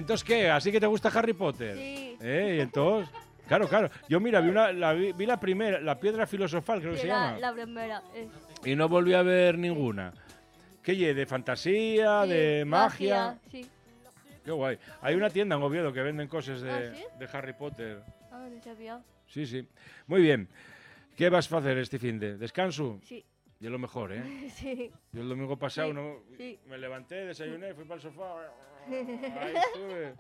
¿Entonces qué? ¿Así que te gusta Harry Potter? Sí. ¿Y entonces? Claro, claro. Yo, mira, vi la primera, la piedra filosofal, creo que Sí, se llama. la primera. Y no volví a ver ninguna. ¿Qué lle? ¿De fantasía? Sí, ¿De magia? Sí. Qué guay. Hay una tienda en Oviedo que venden cosas ¿Sí? de Harry Potter. Ah, no sabía. Sí, sí. Muy bien. ¿Qué vas a hacer este fin de? ¿Descanso? Sí. Y es lo mejor, ¿eh? Sí. Yo el domingo pasado Sí. me levanté, desayuné, fui para el sofá. Ahí estuve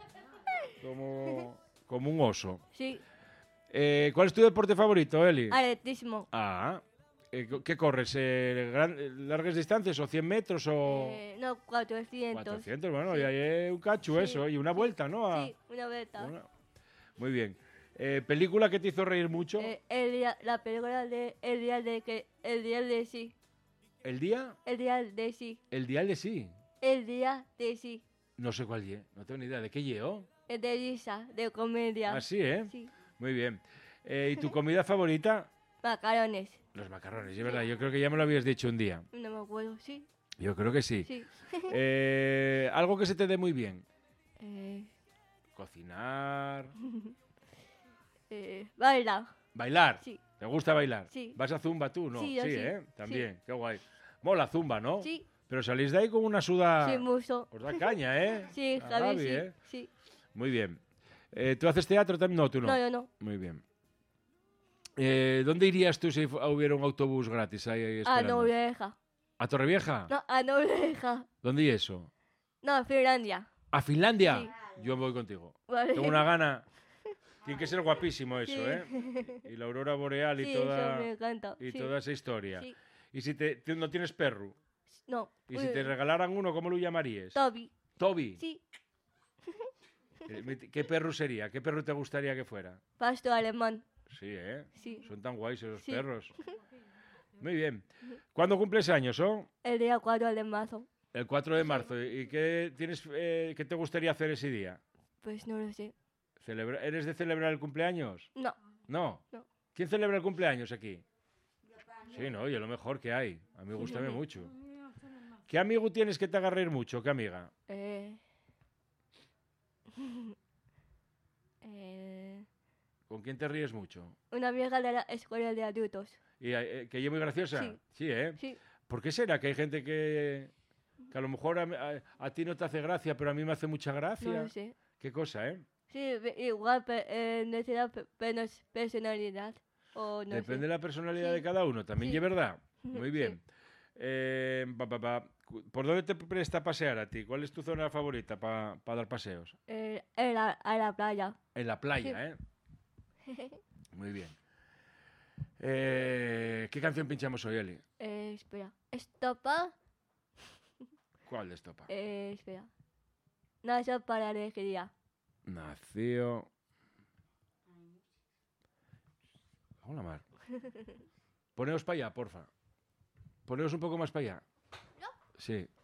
como un oso. Sí. ¿Cuál es tu deporte favorito, Eli? Atletismo. Ah, ¿qué corres? ¿Largas distancias o 100 metros o...? No, 400. 400, bueno, Sí. y hay un cacho Sí. eso, y una vuelta, ¿no? Sí, una vuelta. Muy bien. ¿Película que te hizo reír mucho? La película de El día de sí. ¿El día? El día de sí. El dial de sí. El día de sí. No sé cuál ye, no tengo ni idea. ¿De qué llevo? Es de risa, de comedia. Ah, sí, ¿eh? Sí. Muy bien. ¿Y tu comida favorita? Macarones. Los macarrones, es verdad. Yo creo que ya me lo habías dicho un día. No me acuerdo, sí. Yo creo que sí. Sí. Algo que se te dé muy bien. Eh, Cocinar. Bailar. Bailar. Sí. ¿Te gusta bailar? Sí. ¿Vas a Zumba tú? No. Sí, yo sí. ¿eh? También. Qué guay. Mola Zumba, ¿no? Sí. Pero salís de ahí con una suda... Sí, mucho. Os da caña, ¿eh? Sí, A Javi, Gaby, sí. ¿eh? Sí. Muy bien. ¿Tú haces teatro también? No, tú no. No, yo no. Muy bien. ¿Dónde irías tú si hubiera un autobús gratis ahí A esperando? Noruega. ¿A Torrevieja? No, a Noruega. ¿Dónde y eso? No, a Finlandia. ¿A Finlandia? Sí. Yo voy contigo. Vale. Tengo una gana. Tiene que ser guapísimo eso, Sí. ¿eh? Y la aurora boreal y Sí, toda... eso me encanta. Y Sí. toda esa historia. Sí. ¿Y si no tienes perro? No. ¿Y si te regalaran uno, cómo lo llamarías? Toby. Toby. Sí. ¿Qué perro sería? ¿Qué perro te gustaría que fuera? Pastor alemán. Sí, ¿eh? Sí. Son tan guays esos Sí. perros. Muy bien. ¿Cuándo cumples años, oh? El día 4 de marzo. El 4 de marzo. ¿Y qué qué te gustaría hacer ese día? Pues no lo sé. ¿Eres de celebrar el cumpleaños? No. No. No. ¿Quién celebra el cumpleaños aquí? Sí, no, y es lo mejor que hay. A mí me gusta mucho. ¿Qué amigo tienes que te haga reír mucho? ¿Qué amiga? ¿Con quién te ríes mucho? Una vieja de la escuela de adultos. ¿Y que ella es muy graciosa? Sí. Sí, ¿eh? Sí. ¿Por qué será que hay gente que a lo mejor a ti no te hace gracia, pero a mí me hace mucha gracia? No lo sé. Qué cosa, ¿eh? Sí, igual necesita personalidad. O no Depende sé. de la personalidad Sí. de cada uno, también Sí. es verdad. Muy Sí. bien. ¿Por dónde te presta pasear a ti? ¿Cuál es tu zona favorita para dar paseos? A la playa. En la playa, Sí. ¿eh? Muy bien. ¿Qué canción pinchamos hoy, Eli? Espera. Estopa. ¿Cuál de estopa? Espera. Nació para alegría. Nació... Hola, Mar. Poneos para allá, porfa. Poneos un poco más para allá. Sí.